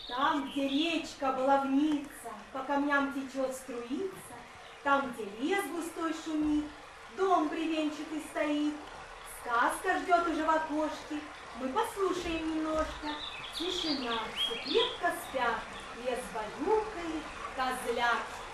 Там, где речка баловница, по камням течет струица, там, где лес густой шумит, дом бревенчатый стоит, сказка ждет уже в окошке, мы послушаем немножко. Тишина, все крепко спят, лес баюкает, козлят.